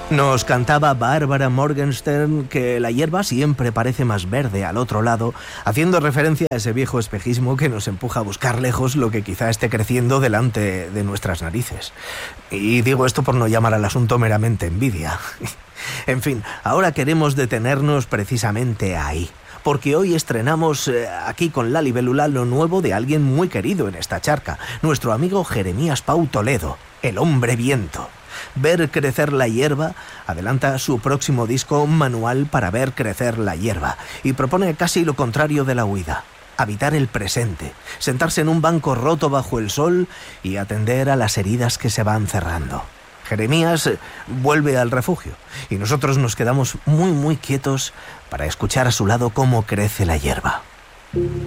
Nos cantaba Bárbara Morgenstern que la hierba siempre parece más verde al otro lado, haciendo referencia a ese viejo espejismo que nos empuja a buscar lejos lo que quizá esté creciendo delante de nuestras narices. Y digo esto por no llamar al asunto meramente envidia. En fin, ahora queremos detenernos precisamente ahí, porque hoy estrenamos aquí con la libélula lo nuevo de alguien muy querido en esta charca, nuestro amigo Jeremías Pau Toledo, el hombre viento. Ver crecer la hierba adelanta su próximo disco, Manual para ver crecer la hierba, y propone casi lo contrario de la huida: habitar el presente, sentarse en un banco roto bajo el sol y atender a las heridas que se van cerrando. Jeremías vuelve al refugio y nosotros nos quedamos muy quietos para escuchar a su lado cómo crece la hierba.